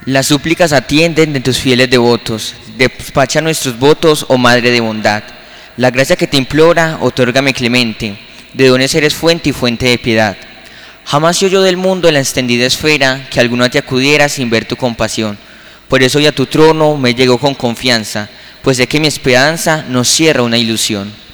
Las súplicas atienden de tus fieles devotos, despacha nuestros votos, oh Madre de bondad. La gracia que te implora, otórgame clemente, de dones eres fuente y fuente de piedad. Jamás se oyó del mundo en la extendida esfera que alguno te acudiera sin ver tu compasión. Por eso hoy a tu trono me llego con confianza, pues sé que mi esperanza no cierra una ilusión.